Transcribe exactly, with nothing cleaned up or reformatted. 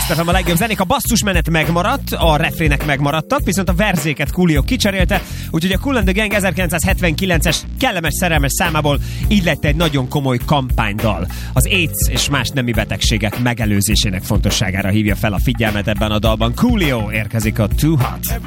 Kiss ef em a legjobb zenék, a basszusmenet megmaradt, a refrének megmaradtak, viszont a verzéket Coolio kicserélte, úgyhogy a Kool and the Gang ezerkilencszázhetvenkilences kellemes szerelmes számából így lett egy nagyon komoly kampánydal. Az AIDS és más nemi betegségek megelőzésének fontosságára hívja fel a figyelmet ebben a dalban. Coolio érkezik a Too Hot.